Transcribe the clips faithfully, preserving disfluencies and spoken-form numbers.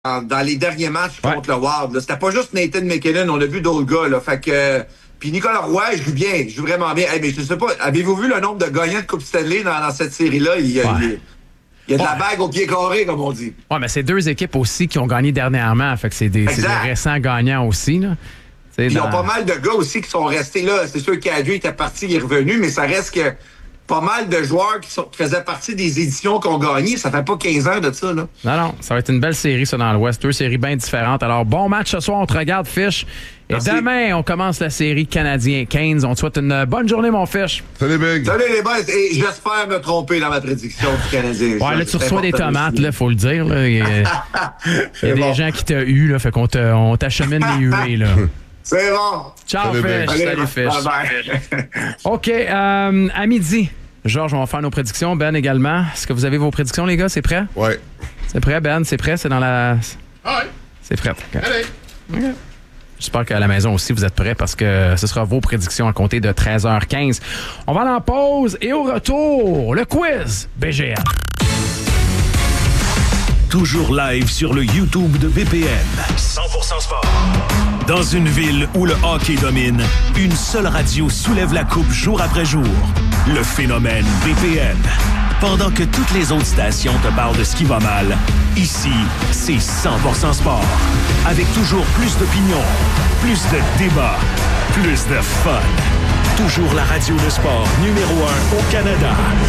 dans, dans les derniers matchs ouais. contre le Wild. Là. C'était pas juste Nathan McKinnon, on a vu d'autres gars. Là, fait que, puis Nicolas Roy, il joue bien, il joue vraiment bien. Hey, mais je sais pas, avez-vous vu le nombre de gagnants de Coupe Stanley dans, dans cette série-là? Il, ouais. il, il y a de ouais. la bague au pied carré, comme on dit. Oui, mais c'est deux équipes aussi qui ont gagné dernièrement. Fait que c'est des, c'est des récents gagnants aussi. Là. Dans... Ils ont pas dans... mal de gars aussi qui sont restés là. C'est sûr qu'Adieu était parti, il est revenu, mais ça reste que pas mal de joueurs qui, sont, qui faisaient partie des éditions qu'on gagné. Ça fait pas quinze ans de ça, là. Non, non. Ça va être une belle série, ça, dans l'Ouest. Deux séries bien différentes. Alors, bon match ce soir. On te regarde, Fish. Et Merci. Demain, on commence la série Canadien-Canes. On te souhaite une bonne journée, mon Fish. Salut, Big. Salut, les boys. Et j'espère me tromper dans ma prédiction du Canadien. Ouais, là, tu reçois des tomates, là, faut le dire. Là. Il y a, il y a des bon. gens qui t'ont eu, là. Fait qu'on te, on t'achemine les huées, là. C'est bon. Ciao, Salut, Fish. Allez, Salut, Fish. Bye bye. OK. Euh, à midi, Georges, on va faire nos prédictions. Ben également. Est-ce que vous avez vos prédictions, les gars? C'est prêt? Oui. C'est prêt, Ben? C'est prêt? C'est dans la... Oui. C'est prêt. Okay. Allez. OK. J'espère qu'à la maison aussi, vous êtes prêts parce que ce sera vos prédictions à compter de treize heures quinze. On va aller en pause et au retour, le quiz B G L. Toujours live sur le YouTube de B P M. cent pour cent sport. Dans une ville où le hockey domine, une seule radio soulève la coupe jour après jour. Le phénomène B P M. Pendant que toutes les autres stations te parlent de ce qui va mal, ici, c'est cent pour cent sport. Avec toujours plus d'opinions, plus de débats, plus de fun. Toujours la radio de sport numéro un au Canada.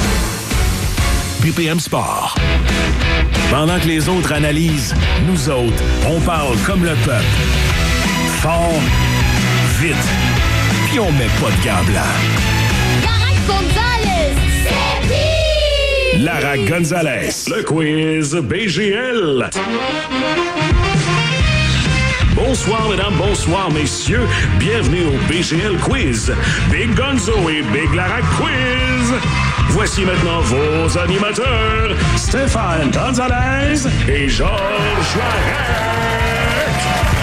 B P M Sport. Pendant que les autres analysent, nous autres, on parle comme le peuple. Fort, vite, puis on met pas de gants blancs. Lara Gonzalez, c'est qui? Lara Gonzalez. Le quiz B G L. Bonsoir, mesdames, bonsoir, messieurs. Bienvenue au B G L Quiz. Big Gonzo et Big Lara Quiz. Voici maintenant vos animateurs, Stéphane Gonzalez et Georges Larac.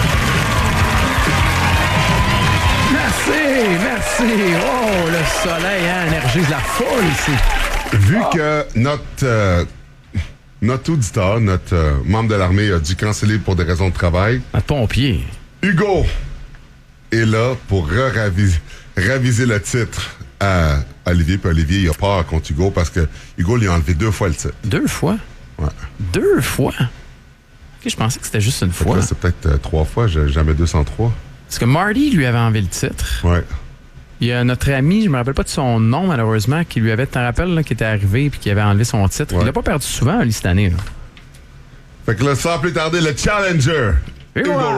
Merci, merci. Oh, le soleil hein, énergise la foule ici. Vu oh. que notre... Euh... Notre auditeur, notre euh, membre de l'armée a dû canceller pour des raisons de travail. Notre pompier. Hugo est là pour raviser, raviser le titre à Olivier. Puis Olivier, il a peur contre Hugo parce que Hugo lui a enlevé deux fois le titre. Deux fois? Ouais. Deux fois? Ok, je pensais que c'était juste une fois. Là, c'est peut-être euh, trois fois, j'ai jamais deux cent trois. Parce que Marty lui avait enlevé le titre. Ouais. Il y a notre ami, je me rappelle pas de son nom malheureusement, qui lui avait, t'en rappelles, là, qui était arrivé et qui avait enlevé son titre. Ouais. Il l'a pas perdu souvent, lui, cette année. Là. Fait que là, sans plus tarder, le challenger. Hugo